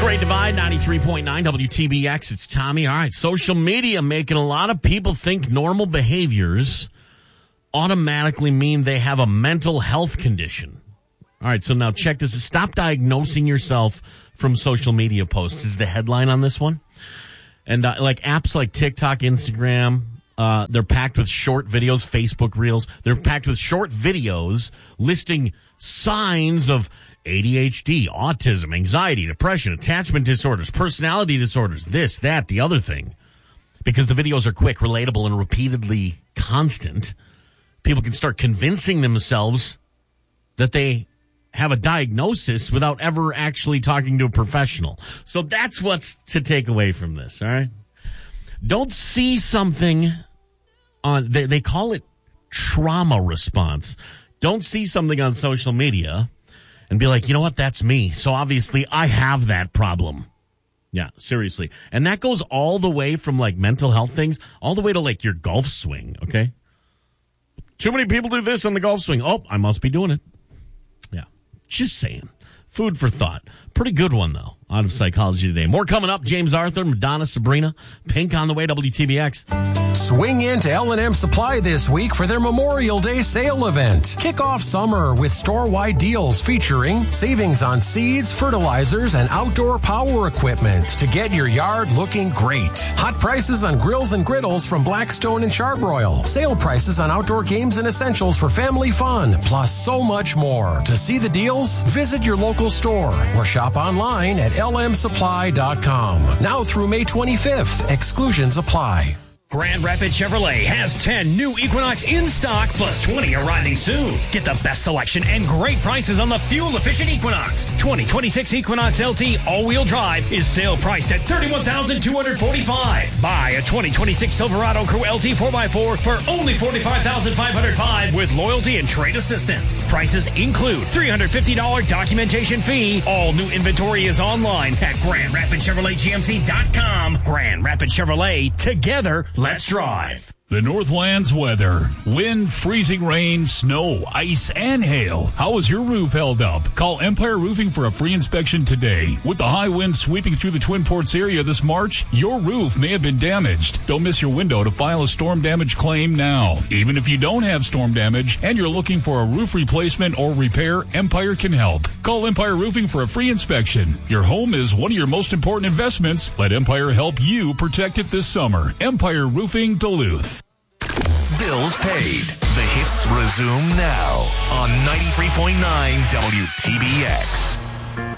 Great Divide, 93.9 WTBX. It's Tommy. All right, social media making a lot of people think normal behaviors automatically mean they have a mental health condition. All right, so now check this. Stop diagnosing yourself from social media posts is the headline on this one. And like apps like TikTok, Instagram, they're packed with short videos, Facebook Reels. They're packed with short videos listing signs of ADHD, autism, anxiety, depression, attachment disorders, personality disorders, this, that, the other thing. Because the videos are quick, relatable, and repeatedly constant, people can start convincing themselves that they have a diagnosis without ever actually talking to a professional. So that's what's to take away from this, all right? Don't see something on, they call it trauma response. Don't see something on social media and be like, you know what, that's me. So obviously I have that problem. Yeah, seriously. And that goes all the way from like mental health things all the way to like your golf swing, okay? Too many people do this on the golf swing. Oh, I must be doing it. Yeah, just saying. Food for thought. Pretty good one, though, out of Psychology Today. More coming up. James Arthur, Madonna, Sabrina, Pink on the way, WTBX. Swing into L&M Supply this week for their Memorial Day sale event. Kick off summer with store-wide deals featuring savings on seeds, fertilizers, and outdoor power equipment to get your yard looking great. Hot prices on grills and griddles from Blackstone and Charbroil. Sale prices on outdoor games and essentials for family fun, plus so much more. To see the deals, visit your local store or shop online at lmsupply.com. Now through May 25th. Exclusions apply. Grand Rapids Chevrolet has 10 new Equinox in stock, plus 20 arriving soon. Get the best selection and great prices on the fuel-efficient Equinox. 2026 Equinox LT all-wheel drive is sale priced at $31,245. Buy a 2026 Silverado Crew LT 4x4 for only $45,505 with loyalty and trade assistance. Prices include $350 documentation fee. All new inventory is online at GrandRapidsChevroletGMC.com. Grand Rapids Chevrolet, together, let's drive. The Northlands weather. Wind, freezing rain, snow, ice, and hail. How is your roof held up? Call Empire Roofing for a free inspection today. With the high winds sweeping through the Twin Ports area this March, your roof may have been damaged. Don't miss your window to file a storm damage claim now. Even if you don't have storm damage and you're looking for a roof replacement or repair, Empire can help. Call Empire Roofing for a free inspection. Your home is one of your most important investments. Let Empire help you protect it this summer. Empire Roofing Duluth. Bills paid. The hits resume now on 93.9 WTBX.